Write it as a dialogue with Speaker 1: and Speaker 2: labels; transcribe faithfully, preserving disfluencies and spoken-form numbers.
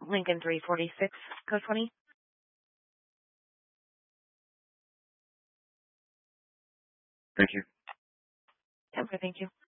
Speaker 1: Lincoln three forty-six, code twenty.
Speaker 2: Thank you.
Speaker 1: Okay, thank you.